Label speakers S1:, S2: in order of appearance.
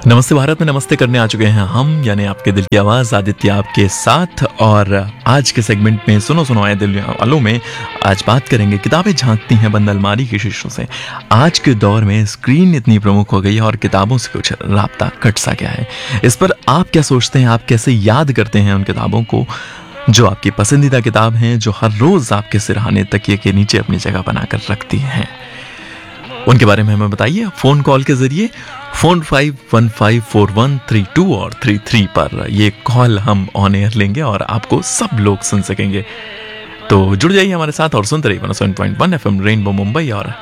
S1: नमस्ते भारत में नमस्ते करने आ चुके हैं हम, यानी आपके दिल की आवाज़ आदित्य आपके साथ। और आज के सेगमेंट में सुनो सुनो आए दिल वालों में आज बात करेंगे किताबें झांकती हैं बंद अलमारी के शीशों से। आज के दौर में स्क्रीन इतनी प्रमुख हो गई है और किताबों से कुछ राब्ता कट सा गया है। इस पर आप क्या सोचते हैं? आप कैसे याद करते हैं उन किताबों को जो आपकी पसंदीदा किताब हैं, जो हर रोज़ आपके सिरहाने तकिए के नीचे अपनी जगह बनाकर रखती हैं? उनके बारे में हमें बताइए फ़ोन कॉल के ज़रिए 45154132 और 33 पर। ये कॉल हम ऑन एयर लेंगे और आपको सब लोग सुन सकेंगे। तो जुड़ जाइए हमारे साथ और सुनते रहिए 107.1 FM रेनबो मुंबई और